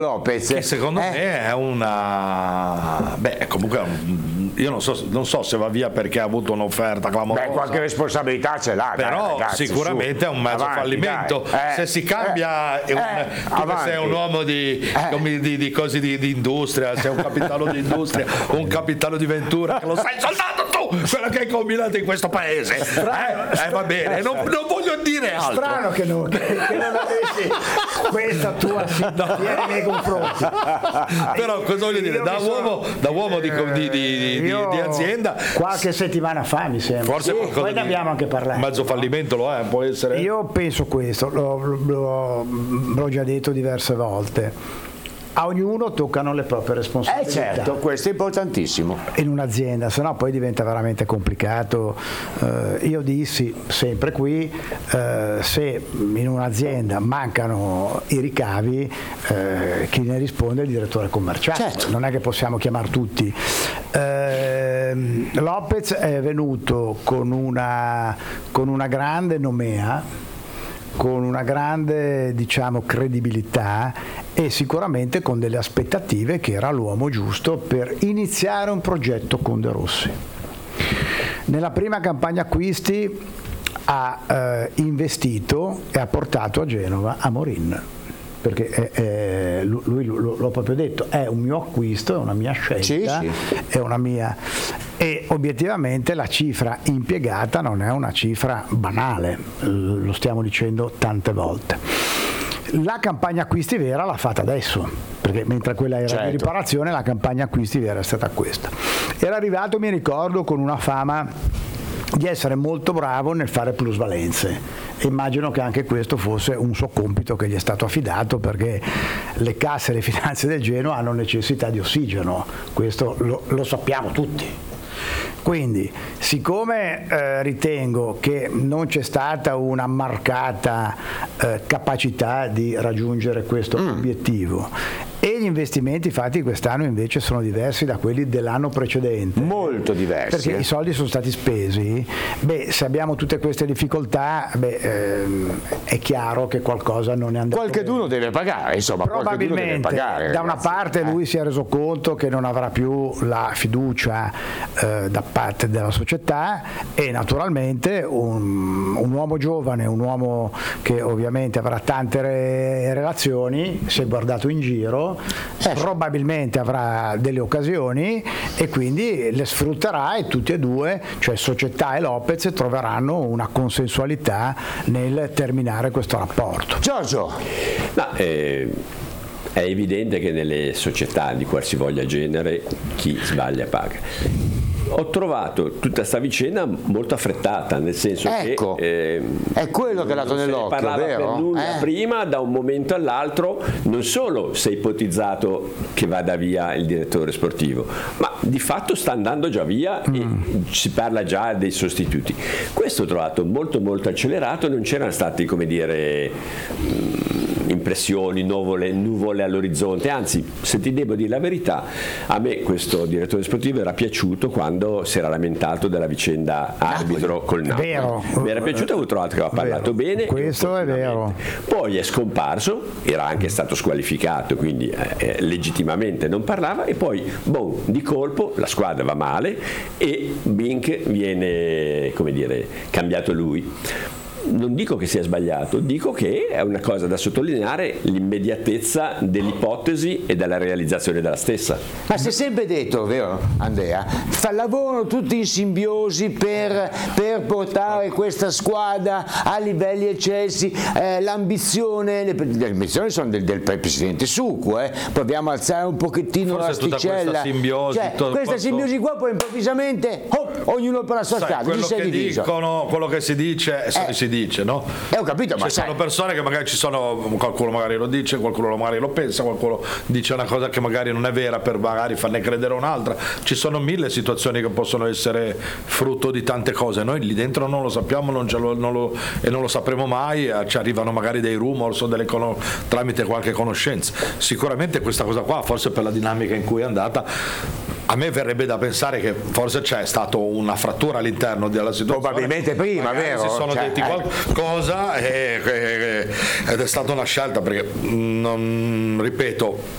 Lopez, che secondo me è una comunque io non so se va via perché ha avuto un'offerta clamorosa. Qualche responsabilità ce l'ha, però ragazzi, sicuramente è un mezzo fallimento. Se si cambia tu che sei un uomo di cose di industria, sei un capitano di industria, un capitano di Ventura, che lo sai soltanto tu quello che hai combinato in questo paese. Va bene, non voglio dire altro. Strano che non avessi questa tua simpatia nei miei confronti. Però cosa voglio dire, da uomo di azienda, qualche settimana fa mi sembra, forse poi ne abbiamo anche parlato. Mezzo fallimento lo è, può essere. Io penso questo, l'ho già detto diverse volte. A ognuno toccano le proprie responsabilità. Certo, questo è importantissimo. In un'azienda, sennò poi diventa veramente complicato. Io dissi sempre qui, se in un'azienda mancano i ricavi, chi ne risponde è il direttore commerciale. Certo. Non è che possiamo chiamare tutti. Lopez è venuto con una grande nomea, con una grande credibilità e sicuramente con delle aspettative che era l'uomo giusto per iniziare un progetto con De Rossi. Nella prima campagna acquisti ha investito e ha portato a Genova Amorin, perché lui l'ho proprio detto, è un mio acquisto, è una mia scelta, sì. È una mia, e obiettivamente la cifra impiegata non è una cifra banale, lo stiamo dicendo tante volte. La campagna acquisti vera l'ha fatta adesso, perché mentre quella era di riparazione, la campagna acquisti vera è stata questa. Era arrivato, mi ricordo, con una fama di essere molto bravo nel fare plusvalenze. Immagino che anche questo fosse un suo compito che gli è stato affidato, perché le casse e le finanze del Genoa hanno necessità di ossigeno, questo lo sappiamo tutti. Quindi, siccome ritengo che non c'è stata una marcata capacità di raggiungere questo obiettivo, e gli investimenti fatti quest'anno invece sono diversi da quelli dell'anno precedente, molto diversi, perché i soldi sono stati spesi, se abbiamo tutte queste difficoltà, è chiaro che qualcosa non è andato qualcheduno bene. deve pagare, insomma, probabilmente deve pagare, da una parte lui si è reso conto che non avrà più la fiducia da parte della società, e naturalmente un uomo giovane, un uomo che ovviamente avrà tante relazioni, si è guardato in giro, probabilmente avrà delle occasioni e quindi le sfrutterà, e tutti e due, cioè società e Lopez, troveranno una consensualità nel terminare questo rapporto. Giorgio, è evidente che nelle società di qualsivoglia genere chi sbaglia paga. Ho trovato tutta questa vicenda molto affrettata, nel senso che è quello che ha dato nell'occhio, parlava vero? Per nulla prima, da un momento all'altro, non solo si è ipotizzato che vada via il direttore sportivo, ma di fatto sta andando già via e si parla già dei sostituti. Questo ho trovato molto molto accelerato, non c'erano stati, come dire, impressioni, nuvole all'orizzonte, anzi, se ti devo dire la verità, a me questo direttore sportivo era piaciuto quando si era lamentato della vicenda arbitro col Napoli. Mi era piaciuto, avevo trovato che aveva parlato bene. Questo è vero. Poi è scomparso, era anche stato squalificato, quindi legittimamente non parlava, e poi di colpo la squadra va male e Bink viene, come dire, cambiato lui. Non dico che sia sbagliato, dico che è una cosa da sottolineare, l'immediatezza dell'ipotesi e della realizzazione della stessa. Ma si è sempre detto, vero Andrea, lavorano tutti in simbiosi per portare questa squadra a livelli eccelsi, l'ambizione, le ambizioni sono del presidente Succu, proviamo a alzare un pochettino l'asticella, questa simbiosi qua, poi improvvisamente ognuno per la sua strada, quello che dicono, quello che si dice si dice, no? Ho capito, ma sono persone che magari qualcuno magari lo dice, qualcuno magari lo pensa, qualcuno dice una cosa che magari non è vera per magari farne credere un'altra. Ci sono mille situazioni che possono essere frutto di tante cose, noi lì dentro non lo sappiamo, non lo sapremo mai, ci arrivano magari dei rumors o tramite qualche conoscenza. Sicuramente questa cosa qua, forse per la dinamica in cui è andata, a me verrebbe da pensare che forse c'è stata una frattura all'interno della situazione. Probabilmente prima, magari vero? Si sono detti qualcosa ed è stata una scelta, perché ripeto,